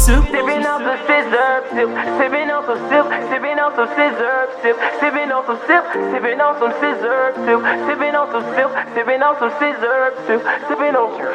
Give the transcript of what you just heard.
sip. Sipping on some scissor sip, sipping on some sip, sipping on some scissor sip, sipping on some sip, sipping on some scissor sip, sipping on some sip, sipping on some scissor sip, sipping on.